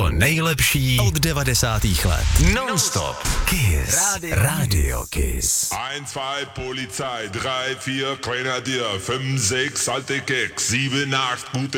To nejlepší od 90. let. Non-stop. Kiss. Radio Kiss. 1, 2, Polizei, 3, 4, Grenadier, 5, 6, alte Keks, 7, 8, gute